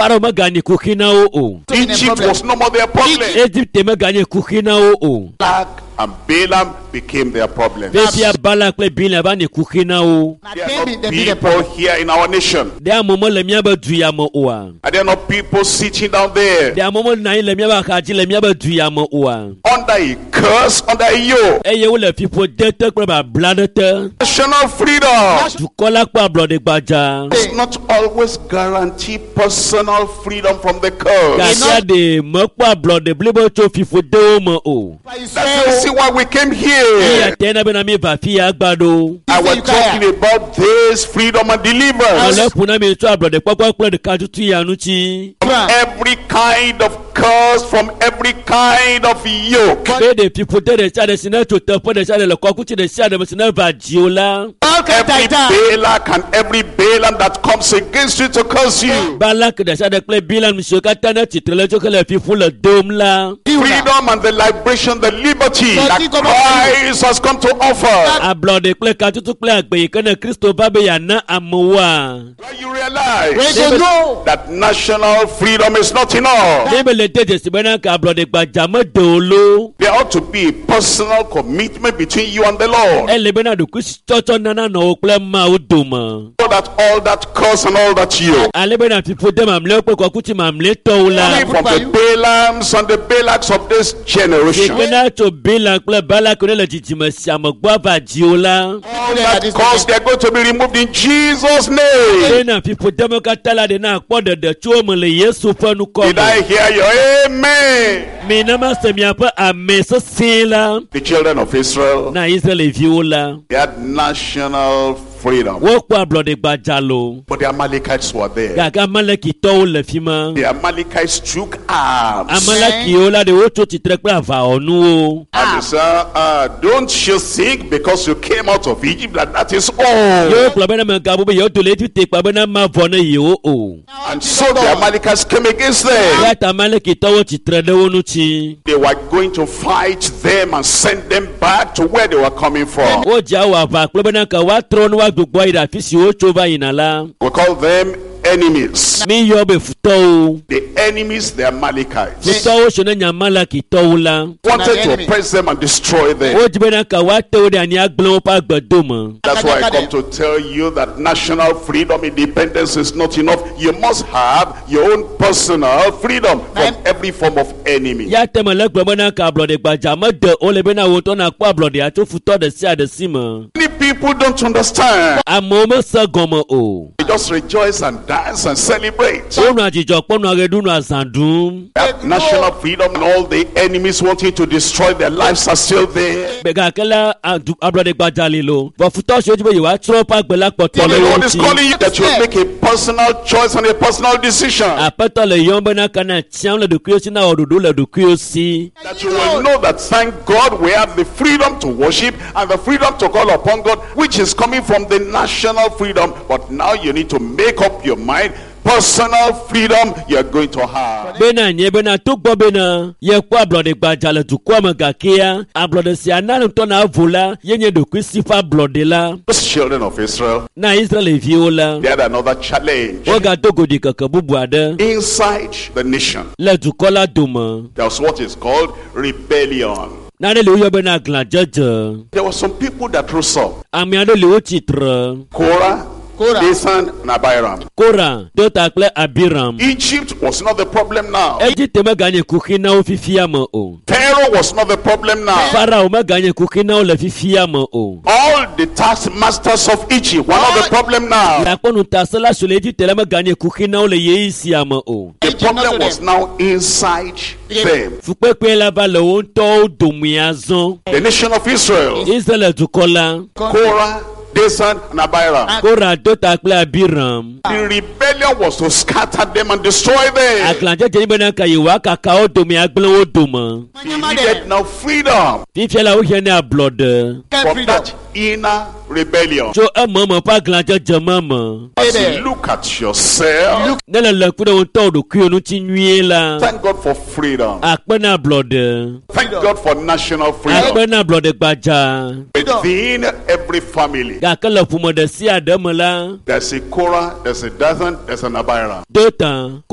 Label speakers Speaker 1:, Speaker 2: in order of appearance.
Speaker 1: Pharaoh maganye kukhina o.
Speaker 2: Egypt was no more their problem.
Speaker 1: Egypt maganye kukhina o.
Speaker 2: Balak and Balaam became their problem.
Speaker 1: Befia Balak le Balaam bani kukhina o.
Speaker 2: There are not people here in our nation.
Speaker 1: There momo le miaba duyamo oa.
Speaker 2: Are there not people sitting down there
Speaker 1: There momo na le miaba kaji le miaba duyamo oa.
Speaker 2: under a curse, under a yoke?
Speaker 1: Eye wo le people dete kwa ba bladete.
Speaker 2: National freedom
Speaker 1: Du kola kwa blode gbaja.
Speaker 2: does not always guarantee personal freedom from the curse.
Speaker 1: Gasia de mo kwa blode blibo cho fifo de o mo o.
Speaker 2: That's the reason why we came
Speaker 1: Ya
Speaker 2: here.
Speaker 1: tena be na mi va fi agbado.
Speaker 2: I was talking about this freedom and deliverance
Speaker 1: Ole puna mi so blode kwakwa de katutu ya nuchi.
Speaker 2: from every kind of curse, from every kind of yoke.
Speaker 1: Be de people de cha de sina to tepo de cha de le kwakuti de cha de sina va jiola.
Speaker 2: Every Balak and every Balaam that comes against you to curse you.
Speaker 1: Balak de cha de ple bilan mi shokata na titrele cho kele fi fu le dom la.
Speaker 2: Freedom and the liberation, the liberty that Christ has come to offer.
Speaker 1: A blode ple katutu ple agbe kana Kristo ba be ya na amowa.
Speaker 2: When you realize that national freedom is not enough,
Speaker 1: Debe le teje sibena ka blode gbaja mo dolo.
Speaker 2: there ought to be a personal commitment between you and the Lord,
Speaker 1: Ele bena du kus chocho nana no ple ma uduma.
Speaker 2: so that all that curse and all that yoke
Speaker 1: Ale bena fi fu de mamle pe kwakuti mamle tola.
Speaker 2: from the Balaams and the Balaks of this generation,
Speaker 1: Bena to Balak ple Balak ne le jijime siamo gba va jiola.
Speaker 2: all that curse, they are going to be removed in Jesus' name.
Speaker 1: Bena fi fu de mo katala de na kpo de chuo mo le Yesu fanu ko.
Speaker 2: Did I hear your amen?
Speaker 1: Me na ma se mi apa ame so sila.
Speaker 2: The children of Israel,
Speaker 1: Na Israel viola.
Speaker 2: they had national freedom,
Speaker 1: Wo kwa blode gbajalo.
Speaker 2: but the Amalekites were there.
Speaker 1: Gaga malaki to le fima.
Speaker 2: The Amalekites took arms.
Speaker 1: Amalaki ola de ocho titre kwa va onu o.
Speaker 2: And they said, don't you think because you came out of Egypt that is all?
Speaker 1: Yo klabena me gabu be yo to le tu te kwa bena ma vone yo o.
Speaker 2: And so the Amalekites came against them.
Speaker 1: Ya ta malaki to wo titre de onu chi.
Speaker 2: They were going to fight them and send them back to where they were coming from.
Speaker 1: O ja wa va klabena ka wa tron wa gbogbo ida fisi o chova inala.
Speaker 2: We call them enemies.
Speaker 1: Mi yo be futo o.
Speaker 2: The enemies, the Amalekites,
Speaker 1: Futo o shone nya malaki to la.
Speaker 2: wanted to oppress them and destroy them.
Speaker 1: O jibena ka wa te o de ani agbon pa gbodoma.
Speaker 2: That's why I come to tell you that national freedom, independence is not enough. You must have your own personal freedom from every form of enemy.
Speaker 1: Ya te mele gbomena ka blode gbaja mo de o le bena wo to na kwa blode ato futo de si ade sima.
Speaker 2: Many people don't understand.
Speaker 1: Amo mo se gomo o.
Speaker 2: They just rejoice and dance and celebrate.
Speaker 1: Onu ajijo ponu agedunu azandun.
Speaker 2: That national freedom and all the enemies wanting to destroy their lives are still there.
Speaker 1: Bega kala ablode gbaja lilo. Bo futo se ojibo yiwa tropa gbela poto
Speaker 2: The
Speaker 1: le
Speaker 2: Lord is
Speaker 1: wuti.
Speaker 2: calling you that you make a personal choice and a personal decision.
Speaker 1: Apeto le yombe na kana tiam le dukuyo si na odudu le dukuyo si.
Speaker 2: That you will know that thank God we have the freedom to worship and the freedom to call upon God, which is coming from the national freedom. But now you need to make up your mind. Personal freedom you're going to have.
Speaker 1: Bena nye bena tukbo bena ye kwa ablode gbaja le dukwa magakia ablode si ananu to na avula yenye duku sifa blode la
Speaker 2: Those children of Israel,
Speaker 1: na Israel viola
Speaker 2: they had another challenge.
Speaker 1: oga togo di kakabubu ade
Speaker 2: Inside the nation,
Speaker 1: le dukola duma
Speaker 2: there was what is called rebellion.
Speaker 1: na le uyo bena glan jeje
Speaker 2: There were some people that rose up.
Speaker 1: ami ade le ochitre
Speaker 2: Korah, Dathan, and Abiram.
Speaker 1: Kora do takle Abiram
Speaker 2: Egypt was not the problem now.
Speaker 1: Egypt me ganye kuki na ofifia mo o
Speaker 2: Pharaoh was not the problem now.
Speaker 1: Farao me ganye kuki na o le fifia mo o
Speaker 2: All the taskmasters of Egypt were not the problem now.
Speaker 1: la ponu tasela sule Egypt le me ganye kuki na o le yeisi mo o
Speaker 2: The problem was now inside them.
Speaker 1: Fukpekpe la ba le wo ntɔ domiazɔn.
Speaker 2: The nation of Israel,
Speaker 1: Israel dukola.
Speaker 2: Korah, Dathan, and Abiram.
Speaker 1: Kora do ta kple Abiram.
Speaker 2: The rebellion was to scatter them and destroy them.
Speaker 1: Aglãdzedze ni bena ka yewoa kaka wo dome agblẽ wo dome.
Speaker 2: They needed now freedom
Speaker 1: Fifia la wohiã ne ablɔɖe.
Speaker 2: from that inner rebellion.
Speaker 1: Tso ememe ƒe aglãdzedze me.
Speaker 2: As you look at yourself,
Speaker 1: Ne le kpe ɖe wo ŋutɔ wo ɖokuiwo ŋuti nyuie la.
Speaker 2: thank God for freedom.
Speaker 1: Akpe na ablɔɖe.
Speaker 2: Thank God for national freedom.
Speaker 1: Akpe na ablɔɖe gbadza.
Speaker 2: Within every family,
Speaker 1: Gake le ƒome ɖe sia ɖe me la.
Speaker 2: there's a Korah, there's a Dathan, there's an Abiram.
Speaker 1: Do ta.